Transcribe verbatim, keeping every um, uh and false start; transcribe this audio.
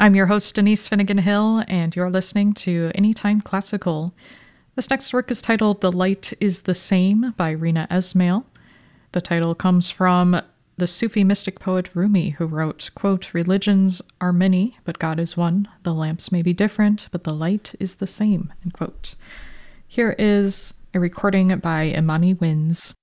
I'm your host, Denise Finnegan Hill, and you're listening to Anytime Classical. This next work is titled The Light is the Same by Rina Esmail. The title comes from the Sufi mystic poet Rumi, who wrote, quote, "Religions are many, but God is one. The lamps may be different, but the light is the same," end quote. Here is a recording by Imani Winds.